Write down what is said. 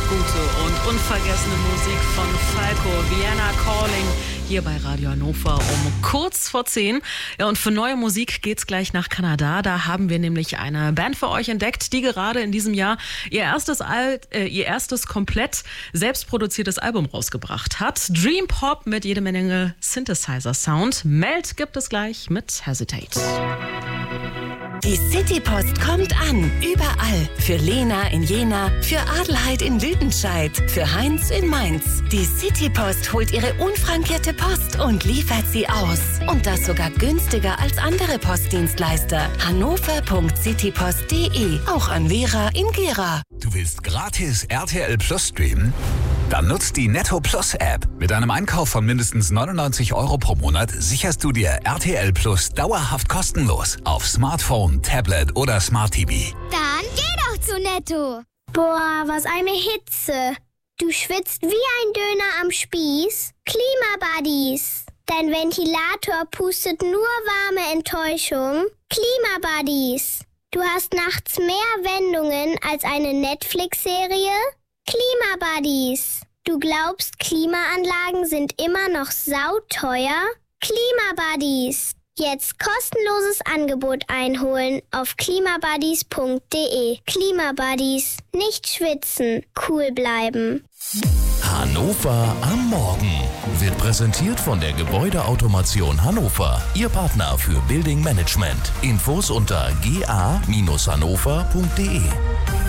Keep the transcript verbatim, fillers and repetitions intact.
gute und unvergessene Musik von Falco, Vienna Calling, hier bei Radio Hannover um kurz vor zehn. Ja, und für neue Musik geht's gleich nach Kanada. Da haben wir nämlich eine Band für euch entdeckt, die gerade in diesem Jahr ihr erstes, Al- äh, ihr erstes komplett selbstproduziertes Album rausgebracht hat. Dream Pop mit jede Menge Synthesizer-Sound. Meld gibt es gleich mit Hesitate. Die Citypost kommt an, überall. Für Lena in Jena, für Adelheid in Lüdenscheid, für Heinz in Mainz. Die Citypost holt ihre unfrankierte Post und liefert sie aus. Und das sogar günstiger als andere Postdienstleister. hannover punkt citypost punkt de, auch an Vera in Gera. Du willst gratis R T L Plus streamen? Dann nutzt die Netto Plus App. Mit einem Einkauf von mindestens neunundneunzig Euro pro Monat sicherst du dir R T L Plus dauerhaft kostenlos auf Smartphone, Tablet oder Smart T V. Dann geh doch zu Netto. Boah, was eine Hitze. Du schwitzt wie ein Döner am Spieß. Klimabuddies. Dein Ventilator pustet nur warme Enttäuschung. Klimabuddies. Du hast nachts mehr Wendungen als eine Netflix-Serie? Klimabuddies. Du glaubst, Klimaanlagen sind immer noch sauteuer? Klimabuddies. Jetzt kostenloses Angebot einholen auf klimabuddies punkt de. Klimabuddies. Nicht schwitzen, cool bleiben. Hannover am Morgen wird präsentiert von der Gebäudeautomation Hannover, Ihr Partner für Building Management. Infos unter g a Bindestrich hannover punkt de.